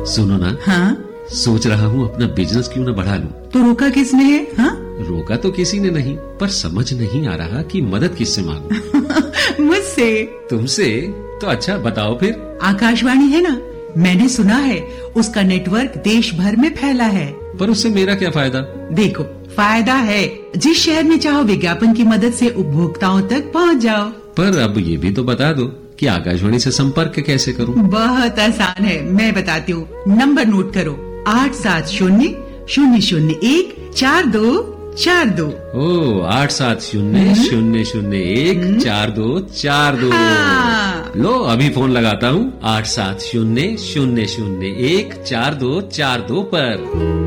सुनो ना। हाँ? सोच रहा हूँ अपना बिजनेस क्यों न बढ़ा लूं। तो रोका किसने है? हाँ? रोका तो किसी ने नहीं, पर समझ नहीं आ रहा कि मदद किससे मांगूं। मुझसे। तुमसे? तो अच्छा बताओ फिर। आकाशवाणी है ना, मैंने सुना है उसका नेटवर्क देश भर में फैला है। पर उससे मेरा क्या फायदा? देखो, फायदा है। जिस शहर में चाहो विज्ञापन की मदद से उपभोक्ताओं तक पहुंच जाओ। पर अब ये भी तो बता दो कि आकाशवाणी से संपर्क कैसे करूं। बहुत आसान है, मैं बताती हूँ। नंबर नोट करो, 870-001-4242। ओ 870-001-4242। हाँ। लो अभी फोन लगाता हूँ 870-001-4242 पर।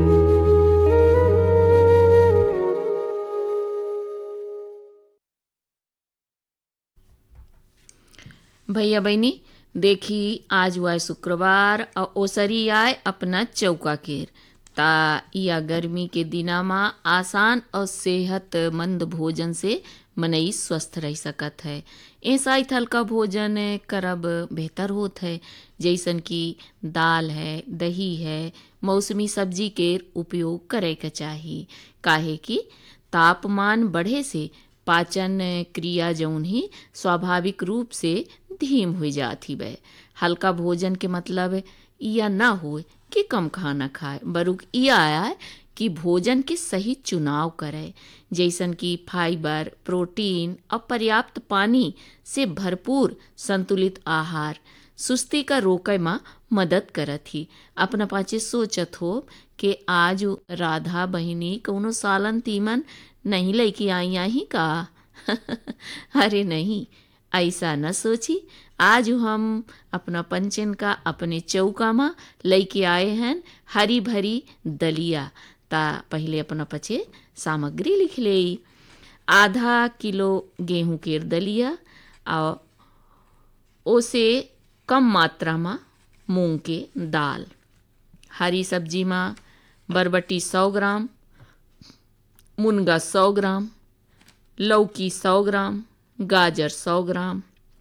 भैया बहनी देखी, आज हुआ शुक्रवार और ओसरी आए अपना चौका केर ता या गर्मी के दिना में आसान और सेहतमंद भोजन से मनई स्वस्थ रह सकत है। ऐसा ही हल्का भोजन करब बेहतर होत है, जैसन कि दाल है, दही है, मौसमी सब्जी के उपयोग करे के चाहिए। काहे कि तापमान बढ़े से पाचन क्रिया जौन ही स्वाभाविक रूप से धीम हो जाती बे। हल्का भोजन के मतलब यह ना हो कि कम खाना खाए, बरुक यह आया कि भोजन के सही चुनाव करे, जैसन कि फाइबर, प्रोटीन और पर्याप्त पानी से भरपूर संतुलित आहार सुस्ती का रोके में मदद करत ही। अपना पाचे सोचत हो कि आज राधा बहिनी कौनो सालन तीमन नहीं लेके आई ही का। अरे नहीं, ऐसा न सोची। आज हम अपना पंचन का अपने चौका में लेके आए हैं हरी भरी दलिया। ता पहले अपना पचे सामग्री लिख ले। आधा किलो गेहूं के दलिया और ओसे कम मात्रा में मूंग के दाल। हरी सब्जी में बरबटी 100 ग्राम, मुनगा 100 ग्राम, लौकी 100 ग्राम, गाजर 100 ग्राम,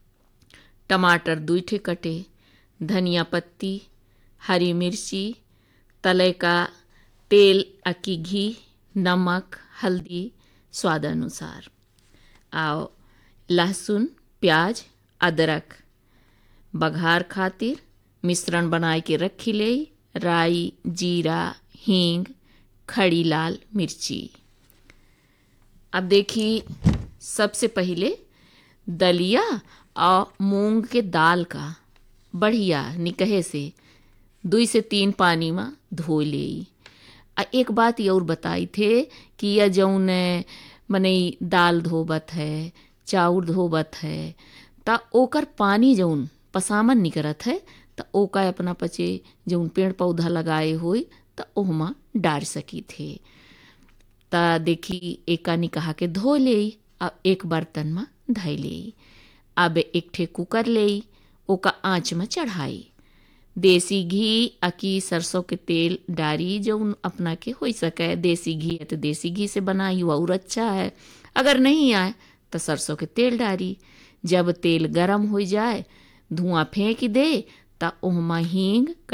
टमाटर 2 ठे कटे, धनिया पत्ती, हरी मिर्ची, तले का तेल अकी घी, नमक, हल्दी स्वाद अनुसार, आओ लहसुन, प्याज, अदरक। बघार खातिर मिश्रण बनाए के रखी ले। राई, जीरा, हींग, खड़ी लाल मिर्ची। अब देखी, सबसे पहले दलिया और मूंग के दाल का बढ़िया निकहे से 2 से 3 पानी में धो ले। एक बात ये और बताई थे कि यह जौन मने दाल धोबत है, चाउर धोबत है, ता ओकर पानी जौन पसामन निकरत है, ता ओका अपना पचे जौन पेड़ पौधा लगाए होई ता ओहमा डार सकी थे। ता देखी एका निकाह के धो ले। अब एक बर्तन में धई ले। अब एक ठे कुकर ले, ओका आँच में चढ़ाई। देसी घी अकी सरसों के तेल डारी जौन अपना के हो सके। देसी घी है तो देसी घी से बनाई और अच्छा है, अगर नहीं आए तो सरसों के तेल डारी। जब तेल गरम हो जाए, धुआं फेंक दे ता ओहमा हींग,